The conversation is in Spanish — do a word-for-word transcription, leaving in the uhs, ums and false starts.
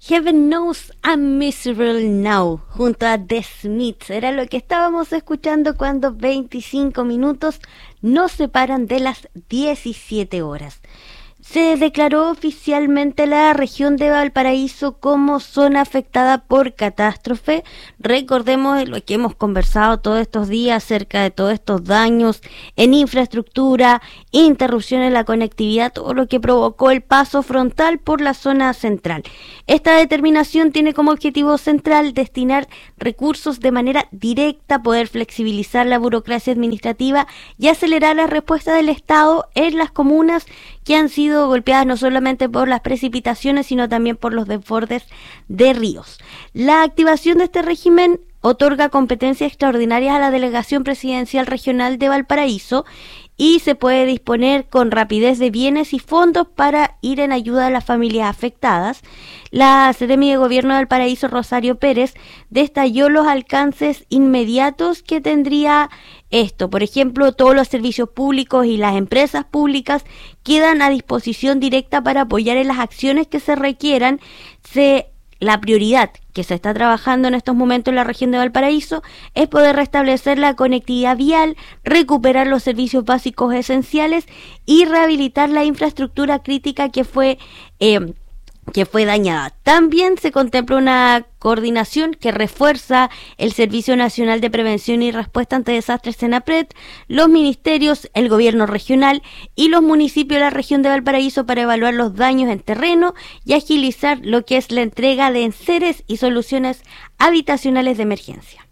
Heaven Knows I'm Miserable Now, junto a The Smiths. Era lo que estábamos escuchando cuando veinticinco minutos nos separan de las diecisiete horas. Se declaró oficialmente la región de Valparaíso como zona afectada por catástrofe. Recordemos lo que hemos conversado todos estos días acerca de todos estos daños en infraestructura, interrupción en la conectividad, todo lo que provocó el paso frontal por la zona central. Esta determinación tiene como objetivo central destinar recursos de manera directa, poder flexibilizar la burocracia administrativa y acelerar la respuesta del Estado en las comunas que han sido golpeadas no solamente por las precipitaciones, sino también por los desbordes de ríos. La activación de este régimen otorga competencias extraordinarias a la Delegación Presidencial Regional de Valparaíso y se puede disponer con rapidez de bienes y fondos para ir en ayuda a las familias afectadas. La Seremi de Gobierno de Valparaíso, Rosario Pérez, detalló los alcances inmediatos que tendría esto. Por ejemplo, todos los servicios públicos y las empresas públicas quedan a disposición directa para apoyar en las acciones que se requieran. Se La prioridad que se está trabajando en estos momentos en la región de Valparaíso es poder restablecer la conectividad vial, recuperar los servicios básicos esenciales y rehabilitar la infraestructura crítica que fue eh, que fue dañada. También se contempla una coordinación que refuerza el Servicio Nacional de Prevención y Respuesta ante Desastres SENAPRED, los ministerios, el gobierno regional y los municipios de la región de Valparaíso para evaluar los daños en terreno y agilizar lo que es la entrega de enseres y soluciones habitacionales de emergencia.